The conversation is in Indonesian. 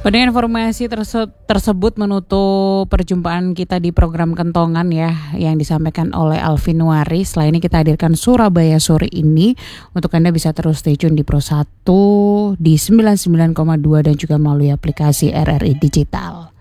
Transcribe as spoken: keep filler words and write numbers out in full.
Pada informasi terse- tersebut menutup perjumpaan kita di program Kentongan ya, yang disampaikan oleh Alvin Nuari. Setelah ini kita hadirkan Surabaya sore ini. Untuk Anda bisa terus stay tune di Pro satu di sembilan puluh sembilan koma dua dan juga melalui aplikasi R R I Digital.